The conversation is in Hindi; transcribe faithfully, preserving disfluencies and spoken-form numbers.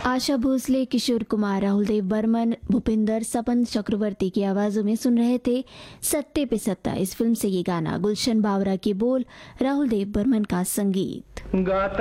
आशा भोसले, किशोर कुमार, राहुल देव बर्मन, भूपिंदर, सपन चक्रवर्ती की आवाज़ों में सुन रहे थे सत्ते पे सत्ता इस फिल्म से ये गाना। गुलशन बावरा के बोल, राहुल देव बर्मन का संगीत। गाता